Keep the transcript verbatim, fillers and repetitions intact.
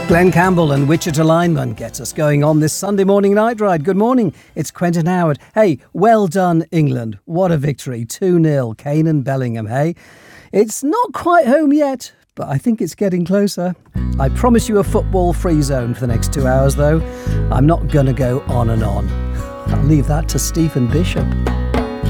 Glenn Campbell and Wichita Lineman gets us going on this Sunday morning night ride. Good morning, it's Quentin Howard. Hey, well done England. What a victory, two nil, Kane and Bellingham, hey? It's not quite home yet, but I think it's getting closer. I promise you a football-free zone for the next two hours, though. I'm not going to go on and on. I'll leave that to Stephen Bishop.